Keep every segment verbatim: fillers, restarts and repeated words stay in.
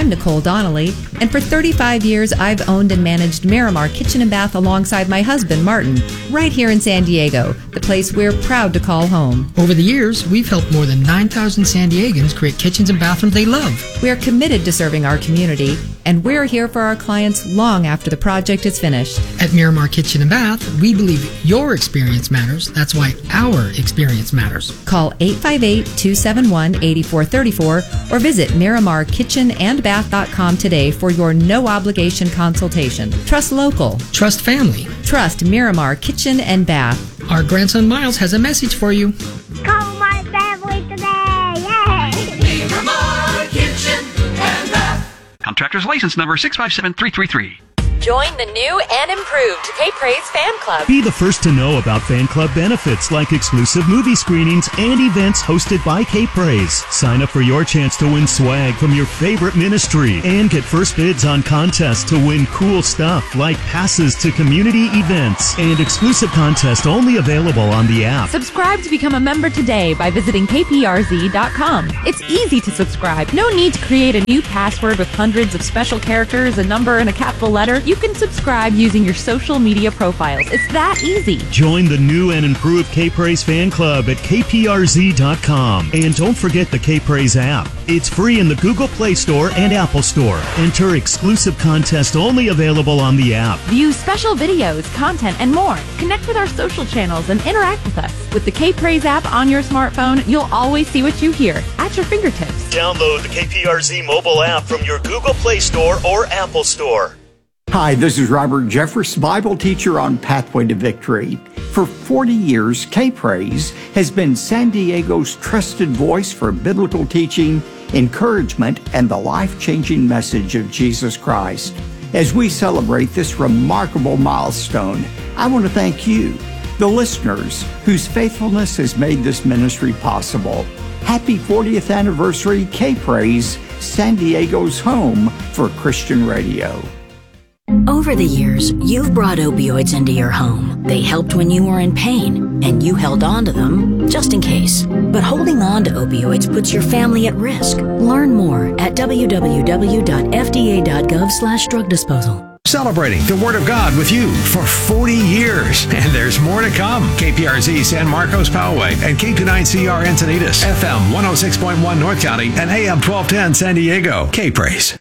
I'm Nicole Donnelly, and for thirty-five years I've owned and managed Miramar Kitchen and Bath alongside my husband, Martin, right here in San Diego, the place we're proud to call home. Over the years, we've helped more than nine thousand San Diegans create kitchens and bathrooms they love. We're committed to serving our community, and we're here for our clients long after the project is finished. At Miramar Kitchen and Bath, we believe your experience matters. That's why our experience matters. Call eight five eight, two seven one, eight four three four or visit miramar kitchen and bath dot com today for your no-obligation consultation. Trust local. Trust family. Trust Miramar Kitchen and Bath. Our grandson Miles has a message for you. Call my family today! Yay! Miramar Kitchen and Bath. Contractor's license number six five seven three three three. Join the new and improved K-Praise Fan Club. Be the first to know about fan club benefits like exclusive movie screenings and events hosted by K-Praise. Sign up for your chance to win swag from your favorite ministry and get first bids on contests to win cool stuff like passes to community events and exclusive contests only available on the app. Subscribe to become a member today by visiting K P R Z dot com. It's easy to subscribe. No need to create a new password with hundreds of special characters, a number, and a capital letter. You can subscribe using your social media profiles. It's that easy. Join the new and improved K-Praise fan club at K P R Z dot com. And don't forget the K-Praise app. It's free in the Google Play Store and Apple Store. Enter exclusive contests only available on the app. View special videos, content, and more. Connect with our social channels and interact with us. With the K-Praise app on your smartphone, you'll always see what you hear at your fingertips. Download the K P R Z mobile app from your Google Play Store or Apple Store. Hi, this is Robert Jeffress, Bible teacher on Pathway to Victory. For forty years, K-Praise has been San Diego's trusted voice for biblical teaching, encouragement, and the life-changing message of Jesus Christ. As we celebrate this remarkable milestone, I want to thank you, the listeners, whose faithfulness has made this ministry possible. Happy fortieth anniversary, K-Praise, San Diego's home for Christian radio. Over the years, you've brought opioids into your home. They helped when you were in pain, and you held on to them just in case. But holding on to opioids puts your family at risk. Learn more at w w w dot f d a dot gov slash drug disposal. Celebrating the Word of God with you for forty years. And there's more to come. K P R Z San Marcos Poway and K two nine C R Encinitas, F M one oh six point one North County and A M twelve ten San Diego. K-Praise.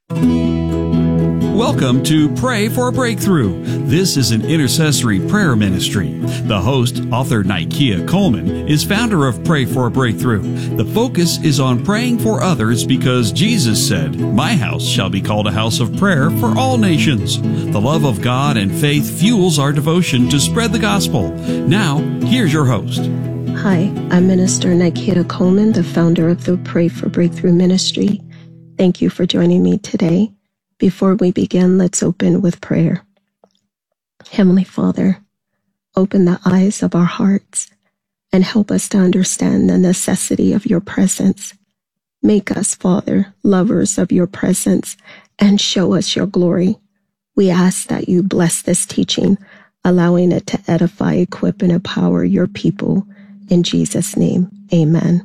Welcome to Pray for Breakthrough. This is an intercessory prayer ministry. The host, author Nikea Coleman, is founder of Pray for Breakthrough. The focus is on praying for others because Jesus said, "My house shall be called a house of prayer for all nations." The love of God and faith fuels our devotion to spread the gospel. Now, here's your host. Hi, I'm Minister Nikea Coleman, the founder of the Pray for Breakthrough ministry. Thank you for joining me today. Before we begin, let's open with prayer. Heavenly Father, open the eyes of our hearts and help us to understand the necessity of your presence. Make us, Father, lovers of your presence and show us your glory. We ask that you bless this teaching, allowing it to edify, equip, and empower your people. In Jesus' name, amen.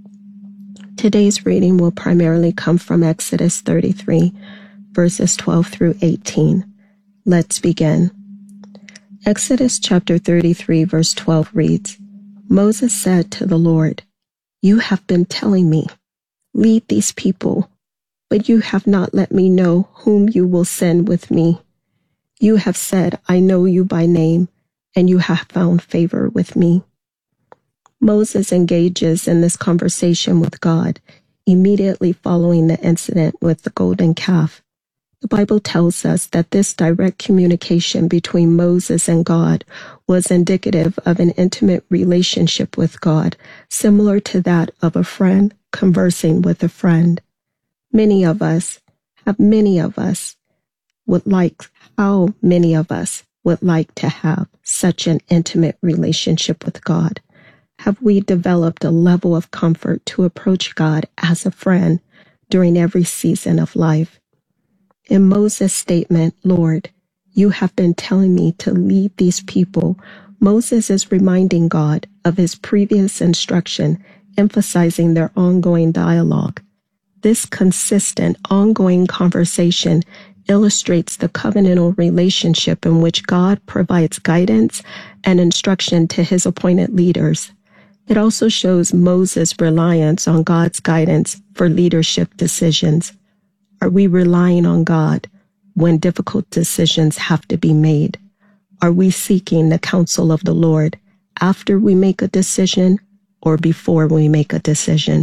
Today's reading will primarily come from Exodus thirty-three, verses twelve through eighteen. Let's begin. Exodus chapter thirty-three, verse twelve reads, Moses said to the Lord, "You have been telling me, lead these people, but you have not let me know whom you will send with me. You have said, I know you by name, and you have found favor with me." Moses engages in this conversation with God immediately following the incident with the golden calf. The Bible tells us that this direct communication between Moses and God was indicative of an intimate relationship with God, similar to that of a friend conversing with a friend. Many of us, have many of us, would like, how many of us would like to have such an intimate relationship with God? Have we developed a level of comfort to approach God as a friend during every season of life? In Moses' statement, Lord, you have been telling me to lead these people, Moses is reminding God of his previous instruction, emphasizing their ongoing dialogue. This consistent, ongoing conversation illustrates the covenantal relationship in which God provides guidance and instruction to his appointed leaders. It also shows Moses' reliance on God's guidance for leadership decisions. Are we relying on God when difficult decisions have to be made? Are we seeking the counsel of the Lord after we make a decision or before we make a decision?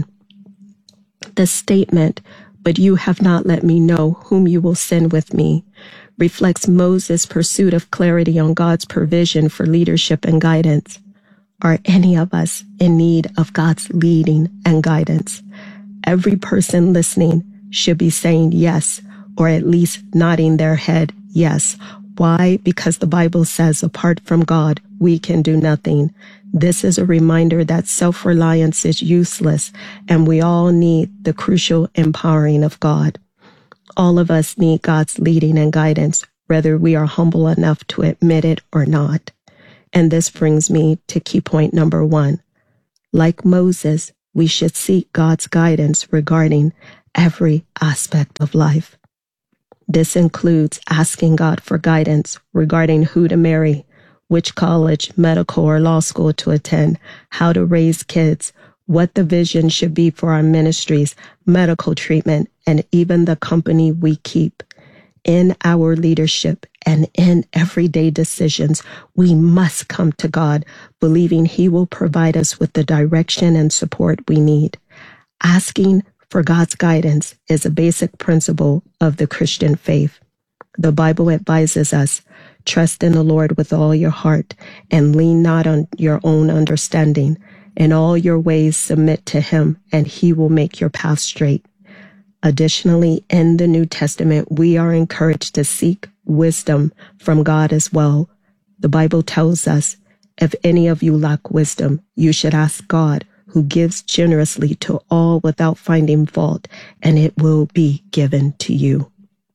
The statement, "But you have not let me know whom you will send with me," reflects Moses' pursuit of clarity on God's provision for leadership and guidance. Are any of us in need of God's leading and guidance? Every person listening should be saying yes, or at least nodding their head yes. Why? Because the Bible says apart from God, we can do nothing. This is a reminder that self-reliance is useless, and we all need the crucial empowering of God. All of us need God's leading and guidance, whether we are humble enough to admit it or not. And this brings me to key point number one. Like Moses, we should seek God's guidance regarding every aspect of life. This includes asking God for guidance regarding who to marry, which college, medical, or law school to attend, how to raise kids, what the vision should be for our ministries, medical treatment, and even the company we keep. In our leadership and in everyday decisions, we must come to God, believing He will provide us with the direction and support we need. Asking for God's guidance is a basic principle of the Christian faith. The Bible advises us, trust in the Lord with all your heart and lean not on your own understanding. In all your ways submit to Him, and He will make your path straight. Additionally, in the New Testament, we are encouraged to seek wisdom from God as well. The Bible tells us, if any of you lack wisdom, you should ask God, who gives generously to all without finding fault, and it will be given to you.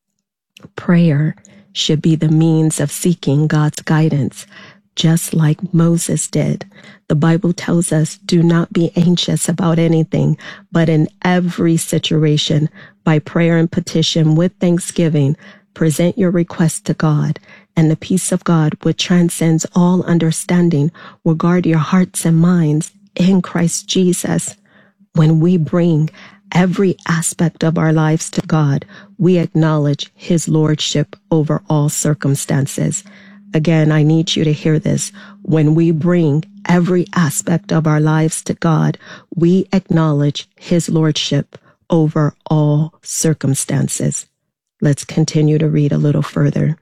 Prayer should be the means of seeking God's guidance, just like Moses did. The Bible tells us, do not be anxious about anything, but in every situation, by prayer and petition with thanksgiving, present your requests to God, and the peace of God, which transcends all understanding, will guard your hearts and minds in Christ Jesus. When we bring every aspect of our lives to God, we acknowledge His lordship over all circumstances. Again, I need you to hear this. When we bring every aspect of our lives to God, we acknowledge His lordship over all circumstances. Let's continue to read a little further.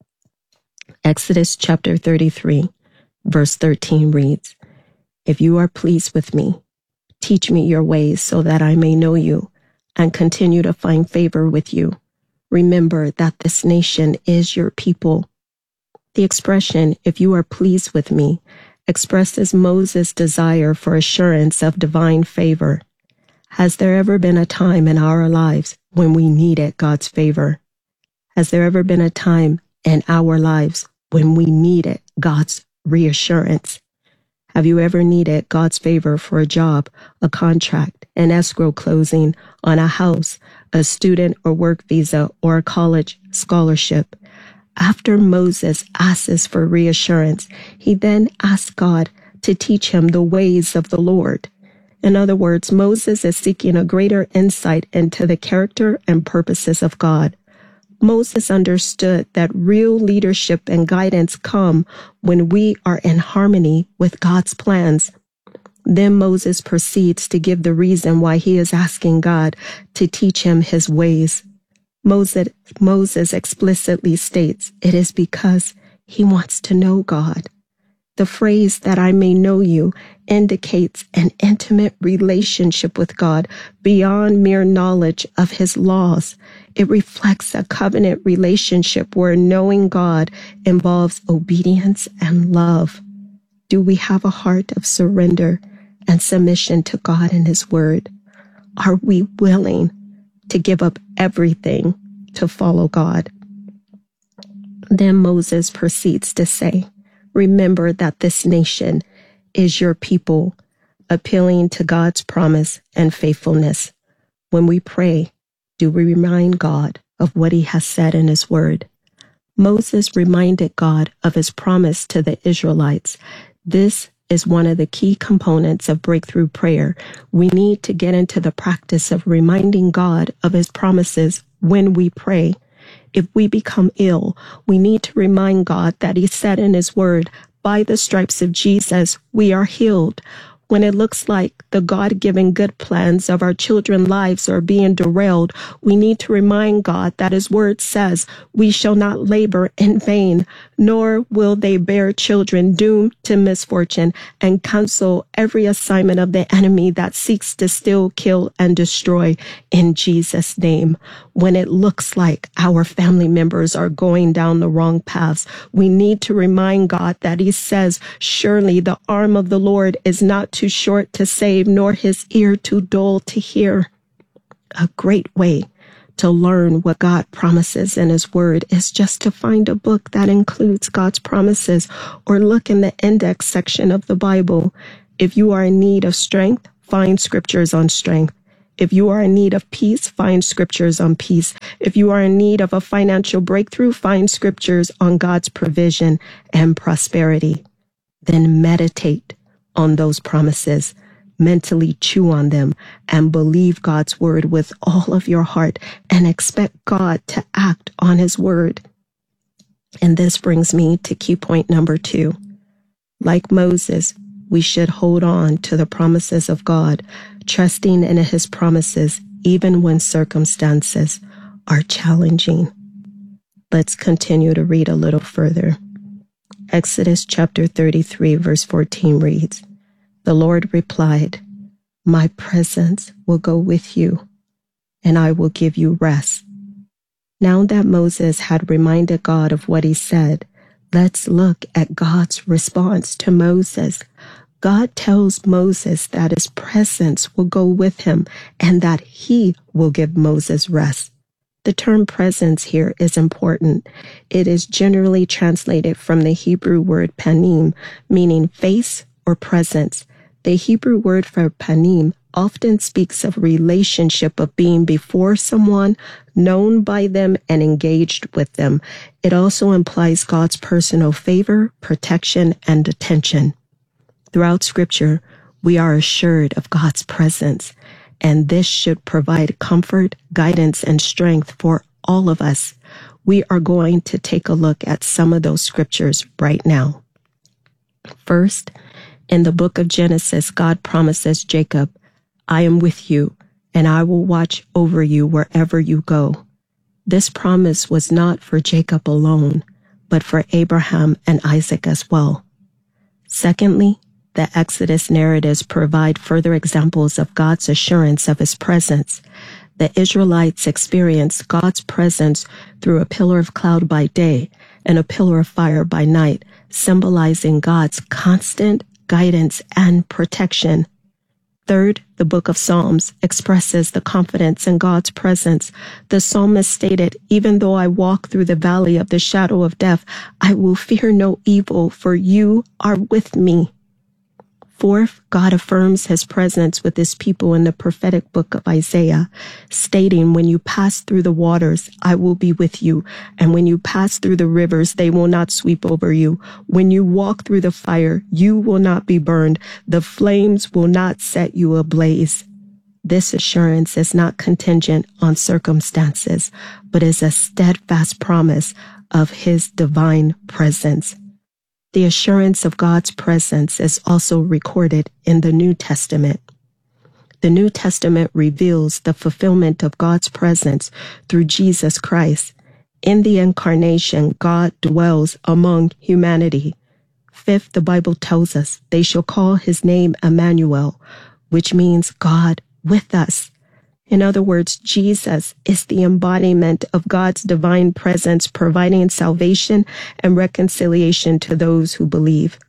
Exodus chapter thirty-three, verse thirteen reads, "If you are pleased with me, teach me your ways so that I may know you and continue to find favor with you. Remember that this nation is your people." The expression, "if you are pleased with me," expresses Moses' desire for assurance of divine favor. Has there ever been a time in our lives when we needed God's favor? Has there ever been a time in our lives when we needed God's reassurance? Have you ever needed God's favor for a job, a contract, an escrow closing on a house, a student or work visa, or a college scholarship? After Moses asks for reassurance, he then asks God to teach him the ways of the Lord. In other words, Moses is seeking a greater insight into the character and purposes of God. Moses understood that real leadership and guidance come when we are in harmony with God's plans. Then Moses proceeds to give the reason why he is asking God to teach him His ways. Moses, Moses explicitly states it is because he wants to know God. The phrase "that I may know you" indicates an intimate relationship with God beyond mere knowledge of His laws. It reflects a covenant relationship where knowing God involves obedience and love. Do we have a heart of surrender and submission to God and His word? Are we willing to give up everything to follow God? Then Moses proceeds to say, "Remember that this nation is your people," appealing to God's promise and faithfulness. When we pray, do we remind God of what he has said in his word? Moses reminded God of his promise to the Israelites. This is one of the key components of breakthrough prayer. We need to get into the practice of reminding God of his promises when we pray. If we become ill, we need to remind God that he said in his word, by the stripes of Jesus, we are healed. When it looks like the God-given good plans of our children's lives are being derailed, we need to remind God that his word says we shall not labor in vain, nor will they bear children doomed to misfortune, and cancel every assignment of the enemy that seeks to steal, kill, and destroy in Jesus' name. When it looks like our family members are going down the wrong paths, we need to remind God that he says, surely the arm of the Lord is not too short to save, nor his ear too dull to hear. A great way to learn what God promises in his word is just to find a book that includes God's promises, or look in the index section of the Bible. If you are in need of strength, find scriptures on strength. If you are in need of peace, find scriptures on peace. If you are in need of a financial breakthrough, find scriptures on God's provision and prosperity. Then meditate on those promises, mentally chew on them, and believe God's word with all of your heart, and expect God to act on his word. And this brings me to key point number two. Like Moses, we should hold on to the promises of God, trusting in his promises even when circumstances are challenging. Let's continue to read a little further. Exodus chapter thirty-three, verse fourteen reads, the Lord replied, my presence will go with you, and I will give you rest. Now that Moses had reminded God of what he said, let's look at God's response to Moses. God tells Moses that his presence will go with him and that he will give Moses rest. The term presence here is important. It is generally translated from the Hebrew word panim, meaning face or presence. The Hebrew word for panim often speaks of relationship of being before someone, known by them, and engaged with them. It also implies God's personal favor, protection, and attention. Throughout Scripture, we are assured of God's presence, and this should provide comfort, guidance, and strength for all of us. We are going to take a look at some of those scriptures right now. First, in the book of Genesis, God promises Jacob, I am with you, and I will watch over you wherever you go. This promise was not for Jacob alone, but for Abraham and Isaac as well. Secondly, the Exodus narratives provide further examples of God's assurance of his presence. The Israelites experienced God's presence through a pillar of cloud by day and a pillar of fire by night, symbolizing God's constant guidance and protection. Third, the book of Psalms expresses the confidence in God's presence. The psalmist stated, even though I walk through the valley of the shadow of death, I will fear no evil, for you are with me. Fourth, God affirms his presence with his people in the prophetic book of Isaiah, stating, when you pass through the waters, I will be with you. And when you pass through the rivers, they will not sweep over you. When you walk through the fire, you will not be burned. The flames will not set you ablaze. This assurance is not contingent on circumstances, but is a steadfast promise of his divine presence. The assurance of God's presence is also recorded in the New Testament. The New Testament reveals the fulfillment of God's presence through Jesus Christ. In the incarnation, God dwells among humanity. Fifth, the Bible tells us they shall call his name Emmanuel, which means God with us. In other words, Jesus is the embodiment of God's divine presence, providing salvation and reconciliation to those who believe.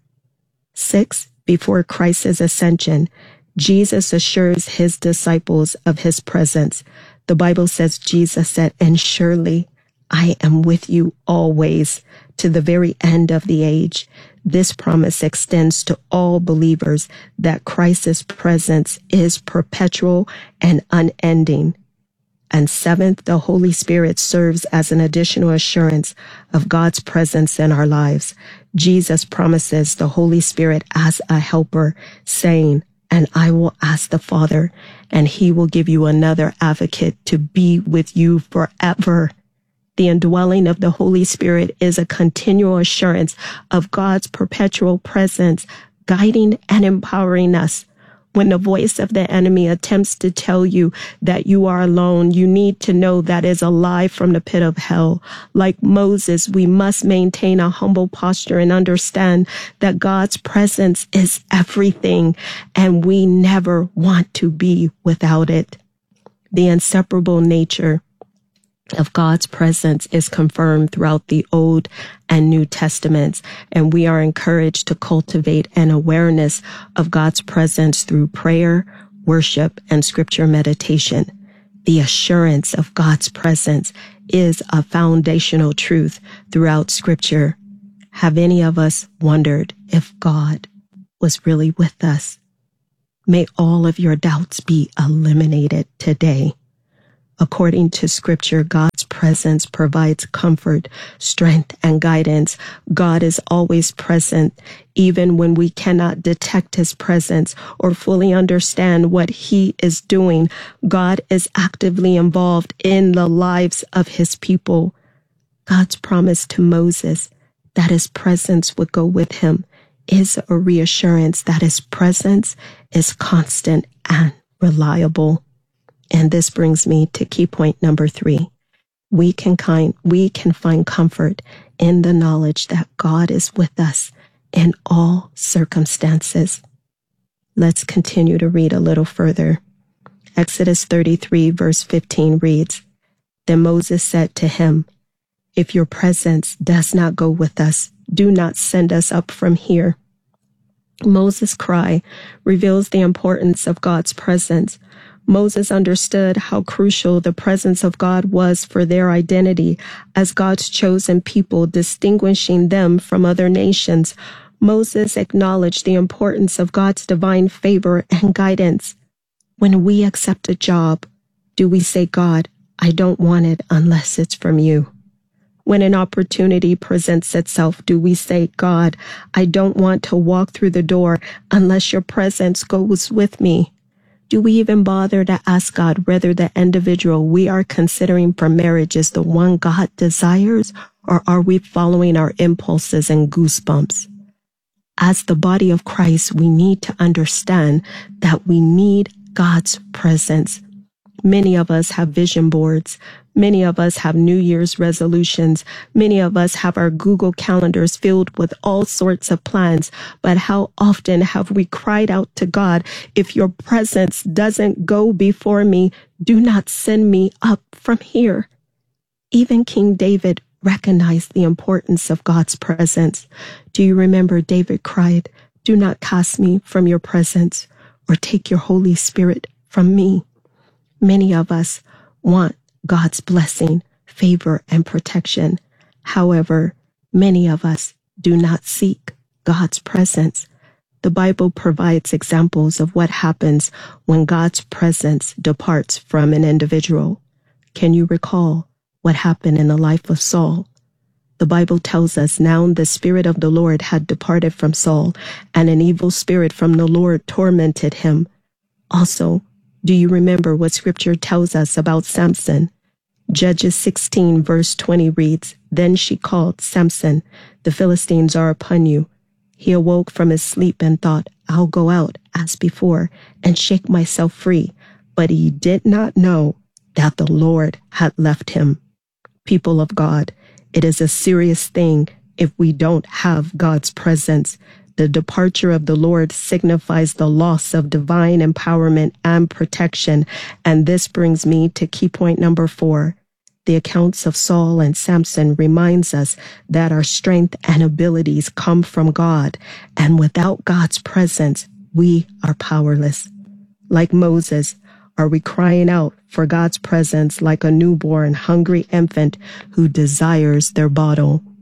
Six, before Christ's ascension, Jesus assures his disciples of his presence. The Bible says Jesus said, and surely I am with you always to the very end of the age. This promise extends to all believers that Christ's presence is perpetual and unending. And seventh, the Holy Spirit serves as an additional assurance of God's presence in our lives. Jesus promises the Holy Spirit as a helper, saying, "And I will ask the Father, and he will give you another advocate to be with you forever." The indwelling of the Holy Spirit is a continual assurance of God's perpetual presence, guiding and empowering us. When the voice of the enemy attempts to tell you that you are alone, you need to know that is a lie from the pit of hell. Like Moses, we must maintain a humble posture and understand that God's presence is everything, and we never want to be without it. The inseparable nature of God's presence is confirmed throughout the Old and New Testaments, and we are encouraged to cultivate an awareness of God's presence through prayer, worship, and scripture meditation. The assurance of God's presence is a foundational truth throughout scripture. Have any of us wondered if God was really with us? May all of your doubts be eliminated today. According to scripture, God's presence provides comfort, strength, and guidance. God is always present, even when we cannot detect his presence or fully understand what he is doing. God is actively involved in the lives of his people. God's promise to Moses that his presence would go with him is a reassurance that his presence is constant and reliable. And this brings me to key point number three. We can kind, we can find comfort in the knowledge that God is with us in all circumstances. Let's continue to read a little further. Exodus thirty-three verse fifteen reads, "Then Moses said to him, 'If your presence does not go with us, do not send us up from here.'" Moses' cry reveals the importance of God's presence. Moses understood how crucial the presence of God was for their identity as God's chosen people, distinguishing them from other nations. Moses acknowledged the importance of God's divine favor and guidance. When we accept a job, do we say, "God, I don't want it unless it's from you"? When an opportunity presents itself, do we say, "God, I don't want to walk through the door unless your presence goes with me"? Do we even bother to ask God whether the individual we are considering for marriage is the one God desires, or are we following our impulses and goosebumps? As the body of Christ, we need to understand that we need God's presence. Many of us have vision boards. Many of us have New Year's resolutions. Many of us have our Google calendars filled with all sorts of plans. But how often have we cried out to God, "If your presence doesn't go before me, do not send me up from here"? Even King David recognized the importance of God's presence. Do you remember David cried, "Do not cast me from your presence or take your Holy Spirit from me"? Many of us want God's blessing, favor, and protection. However, many of us do not seek God's presence. The Bible provides examples of what happens when God's presence departs from an individual. Can you recall what happened in the life of Saul? The Bible tells us, "Now the Spirit of the Lord had departed from Saul, and an evil spirit from the Lord tormented him." Also, do you remember what scripture tells us about Samson? Judges sixteen verse twenty reads, "Then she called, 'Samson, the Philistines are upon you.' He awoke from his sleep and thought, 'I'll go out as before and shake myself free.' But he did not know that the Lord had left him." People of God, it is a serious thing if we don't have God's presence. The departure of the Lord signifies the loss of divine empowerment and protection. And this brings me to key point number four. The accounts of Saul and Samson reminds us that our strength and abilities come from God. And without God's presence, we are powerless. Like Moses, are we crying out for God's presence like a newborn, hungry infant who desires their bottle?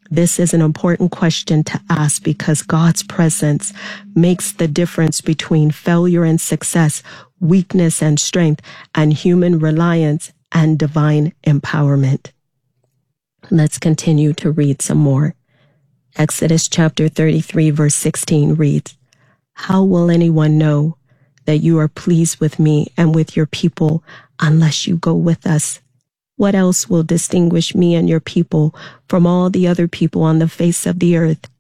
This is an important question to ask because God's presence makes the difference between failure and success, weakness and strength, and human reliance and divine empowerment. Let's continue to read some more. Exodus chapter thirty-three, verse sixteen reads, "How will anyone know that you are pleased with me and with your people unless you go with us? What else will distinguish me and your people from all the other people on the face of the earth?"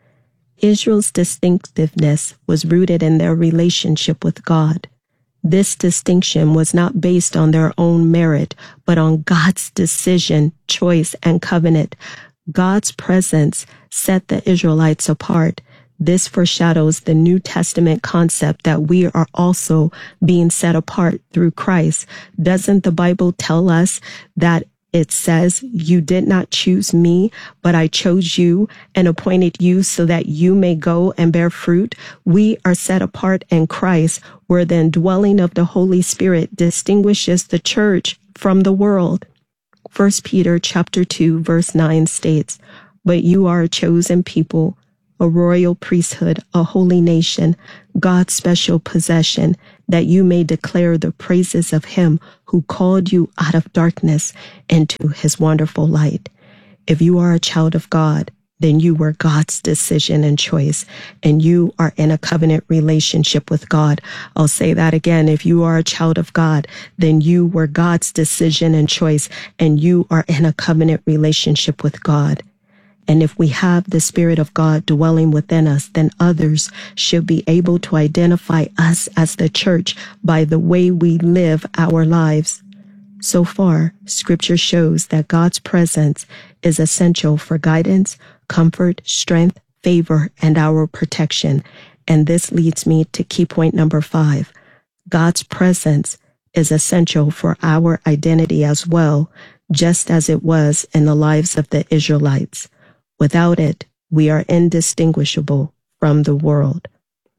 Israel's distinctiveness was rooted in their relationship with God. This distinction was not based on their own merit, but on God's decision, choice, and covenant. God's presence set the Israelites apart. This foreshadows the New Testament concept that we are also being set apart through Christ. Doesn't the Bible tell us that it says, "You did not choose me, but I chose you and appointed you so that you may go and bear fruit"? We are set apart in Christ, where the indwelling of the Holy Spirit distinguishes the church from the world. First Peter chapter two, verse nine states, "But you are a chosen people, a royal priesthood, a holy nation, God's special possession, that you may declare the praises of him who called you out of darkness into his wonderful light." If you are a child of God, then you were God's decision and choice, and you are in a covenant relationship with God. I'll say that again. If you are a child of God, then you were God's decision and choice, and you are in a covenant relationship with God. And if we have the Spirit of God dwelling within us, then others should be able to identify us as the church by the way we live our lives. So far, Scripture shows that God's presence is essential for guidance, comfort, strength, favor, and our protection. And this leads me to key point number five. God's presence is essential for our identity as well, just as it was in the lives of the Israelites. Without it, we are indistinguishable from the world.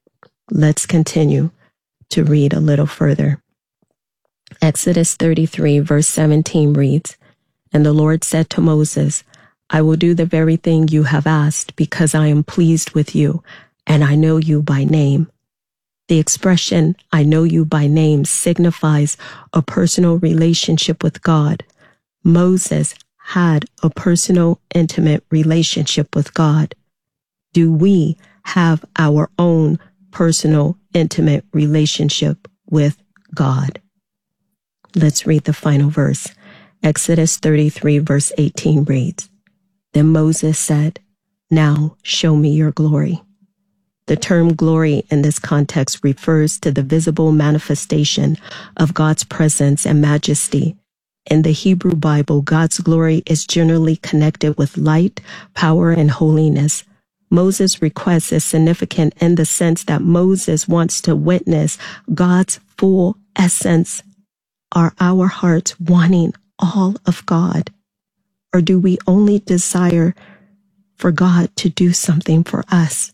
Let's continue to read a little further. Exodus thirty-three, verse seventeen reads, "And the Lord said to Moses, I will do the very thing you have asked, because I am pleased with you, and I know you by name." The expression, "I know you by name," signifies a personal relationship with God. Moses had a personal, intimate relationship with God. Do we have our own personal, intimate relationship with God? Let's read the final verse. Exodus thirty-three, verse eighteen reads, "Then Moses said, 'Now show me your glory.'" The term glory in this context refers to the visible manifestation of God's presence and majesty. In the Hebrew Bible, God's glory is generally connected with light, power, and holiness. Moses' request is significant in the sense that Moses wants to witness God's full essence. Are our hearts wanting all of God? Or do we only desire for God to do something for us?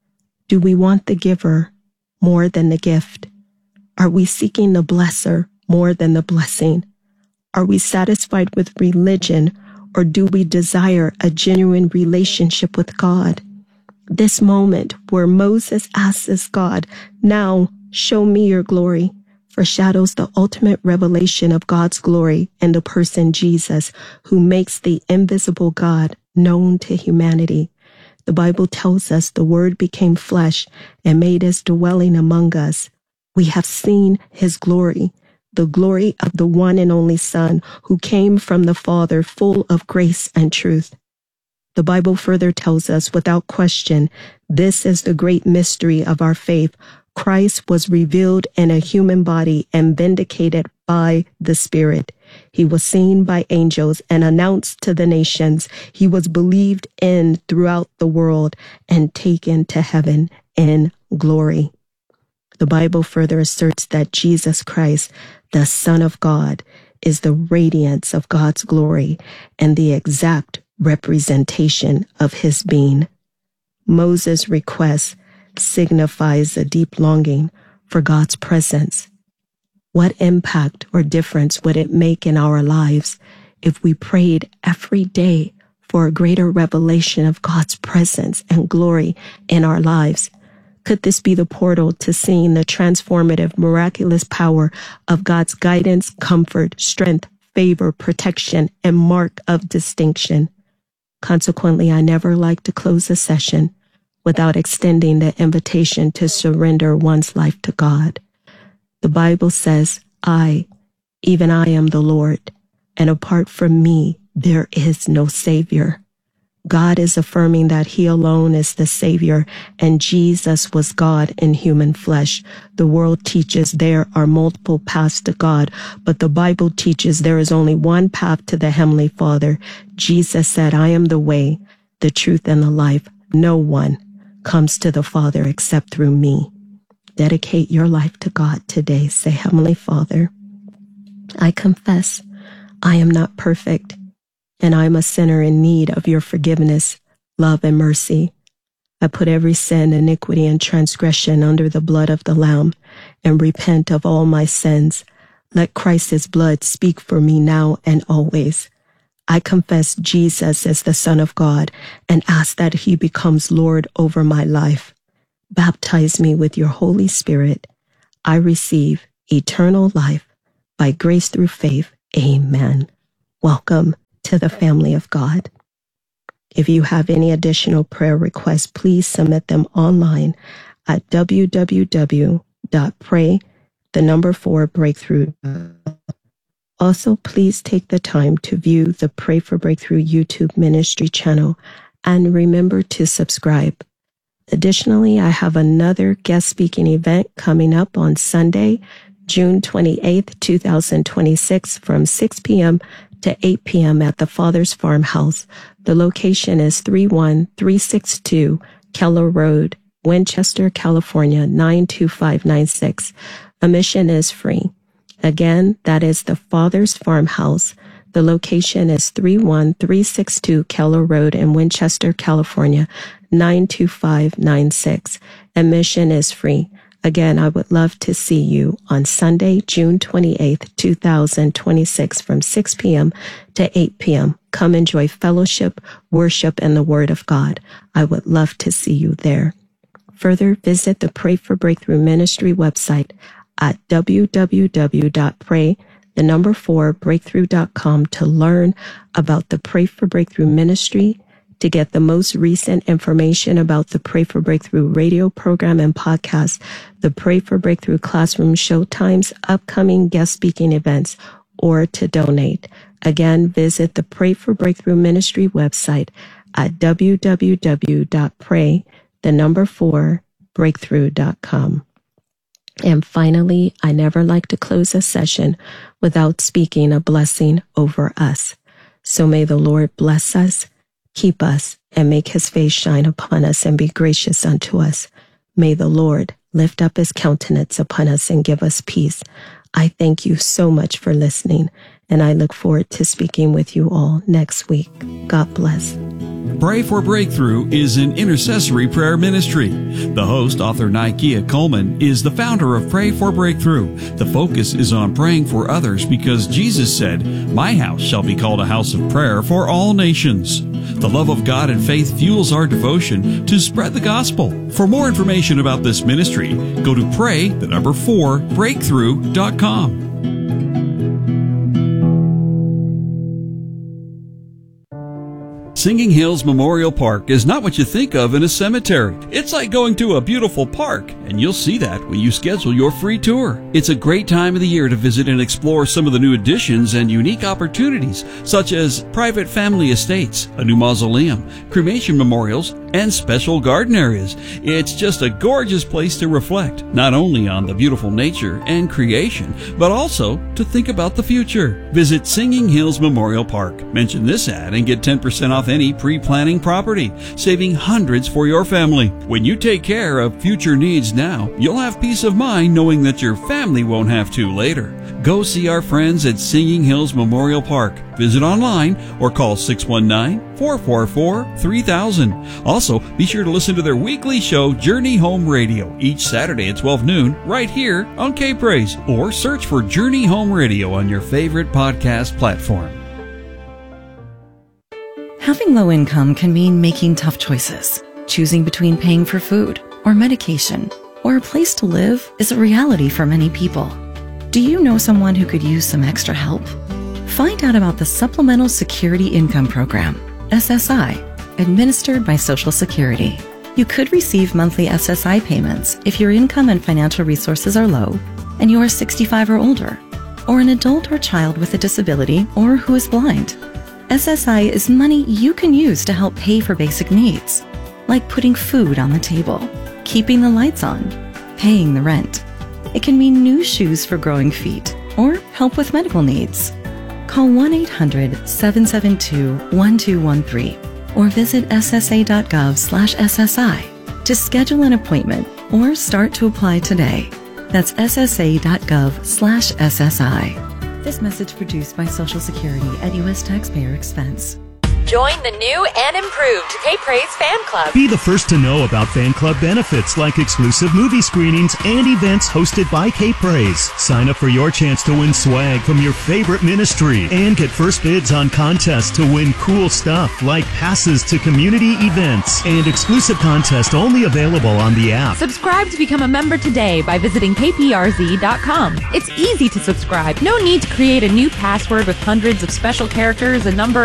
Do we want the giver more than the gift? Are we seeking the blesser more than the blessing? Are we satisfied with religion, or do we desire a genuine relationship with God? This moment where Moses asks God, "Now show me your glory," foreshadows the ultimate revelation of God's glory in the person Jesus, who makes the invisible God known to humanity. The Bible tells us the Word became flesh and made his dwelling among us. We have seen his glory, the glory of the one and only Son who came from the Father, full of grace and truth. The Bible further tells us without question, this is the great mystery of our faith. Christ was revealed in a human body and vindicated by the Spirit. He was seen by angels and announced to the nations. He was believed in throughout the world and taken to heaven in glory. The Bible further asserts that Jesus Christ, the Son of God, is the radiance of God's glory and the exact representation of his being. Moses' request signifies a deep longing for God's presence. What impact or difference would it make in our lives if we prayed every day for a greater revelation of God's presence and glory in our lives? Could this be the portal to seeing the transformative, miraculous power of God's guidance, comfort, strength, favor, protection, and mark of distinction? Consequently, I never like to close a session without extending the invitation to surrender one's life to God. The Bible says, I, even I am the Lord, and apart from me, there is no Savior. God is affirming that He alone is the Savior, and Jesus was God in human flesh. The world teaches there are multiple paths to God, but the Bible teaches there is only one path to the Heavenly Father. Jesus said, I am the way, the truth, and the life. No one comes to the Father except through me. Dedicate your life to God today. Say, Heavenly Father, I confess I am not perfect, and I am a sinner in need of your forgiveness, love, and mercy. I put every sin, iniquity, and transgression under the blood of the Lamb and repent of all my sins. Let Christ's blood speak for me now and always. I confess Jesus as the Son of God and ask that He becomes Lord over my life. Baptize me with your Holy Spirit. I receive eternal life by grace through faith. Amen. Welcome to the family of God. If you have any additional prayer requests, please submit them online at w w w dot pray the number four breakthrough. Also, please take the time to view the Pray for Breakthrough YouTube ministry channel and remember to subscribe. Additionally, I have another guest speaking event coming up on Sunday, June twenty-eighth, two thousand twenty-six from six p.m. to eight p.m. at the Father's Farmhouse. The location is three one three six two Keller Road, Winchester, California, nine two five nine six. Admission is free. Again, that is the Father's Farmhouse. The location is three one three six two Keller Road in Winchester, California, nine two five nine six. Admission is free. Again, I would love to see you on Sunday, June twenty-eighth, two thousand twenty-six from six p.m. to eight p.m. Come enjoy fellowship, worship, and the Word of God. I would love to see you there. Further, visit the Pray for Breakthrough Ministry website at w w w dot pray the number four breakthrough dot com to learn about the Pray for Breakthrough Ministry, to get the most recent information about the Pray for Breakthrough radio program and podcast, the Pray for Breakthrough classroom showtimes, upcoming guest speaking events, or to donate. Again, visit the Pray for Breakthrough Ministry website at w w w dot pray the number four breakthrough dot com. And finally, I never like to close a session without speaking a blessing over us. So may the Lord bless us, keep us, and make His face shine upon us and be gracious unto us. May the Lord lift up His countenance upon us and give us peace. I thank you so much for listening, and I look forward to speaking with you all next week. God bless. Pray for Breakthrough is an intercessory prayer ministry. The host, author Nikeia Coleman, is the founder of Pray for Breakthrough. The focus is on praying for others because Jesus said, "My house shall be called a house of prayer for all nations." The love of God and faith fuels our devotion to spread the gospel. For more information about this ministry, go to pray the number four breakthrough dot com. Singing Hills Memorial Park is not what you think of in a cemetery. It's like going to a beautiful park, and you'll see that when you schedule your free tour. It's a great time of the year to visit and explore some of the new additions and unique opportunities, such as private family estates, a new mausoleum, cremation memorials, and special garden areas. It's just a gorgeous place to reflect, not only on the beautiful nature and creation, but also to think about the future. Visit Singing Hills Memorial Park. Mention this ad and get ten percent off any pre-planning property, saving hundreds for your family. When you take care of future needs now, you'll have peace of mind knowing that your family won't have to later. Go see our friends at Singing Hills Memorial Park. Visit online or call six one nine, four four four, three thousand. Also, be sure to listen to their weekly show, Journey Home Radio, each Saturday at twelve noon, right here on K-Praise, or search for Journey Home Radio on your favorite podcast platform. Having low income can mean making tough choices. Choosing between paying for food or medication or a place to live is a reality for many people. Do you know someone who could use some extra help? Find out about the Supplemental Security Income Program, S S I, administered by Social Security. You could receive monthly S S I payments if your income and financial resources are low and you are sixty-five or older, or an adult or child with a disability or who is blind. S S I is money you can use to help pay for basic needs, like putting food on the table, keeping the lights on, paying the rent. It can mean new shoes for growing feet or help with medical needs. Call one eight hundred, seven seven two, one two one three or visit S S A dot gov slash S S I to schedule an appointment or start to apply today. That's S S A dot gov slash S S I. This message produced by Social Security at U S taxpayer expense. Join the new and improved K-Praise Fan Club. Be the first to know about fan club benefits like exclusive movie screenings and events hosted by K-Praise. Sign up for your chance to win swag from your favorite ministry and get first bids on contests to win cool stuff like passes to community events and exclusive contests only available on the app. Subscribe to become a member today by visiting K P R Z dot com. It's easy to subscribe. No need to create a new password with hundreds of special characters, a number